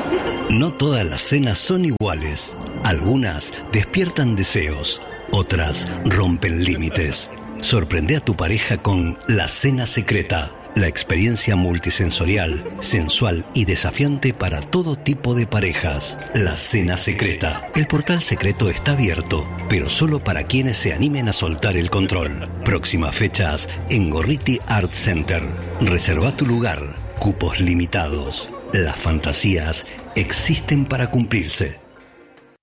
No todas las cenas son iguales. Algunas despiertan deseos, otras rompen límites. Sorprende a tu pareja con La Cena Secreta, la experiencia multisensorial, sensual y desafiante para todo tipo de parejas. La Cena Secreta. El portal secreto está abierto, pero solo para quienes se animen a soltar el control. Próximas fechas en Gorriti Art Center. Reserva tu lugar. Cupos limitados. Las fantasías existen para cumplirse.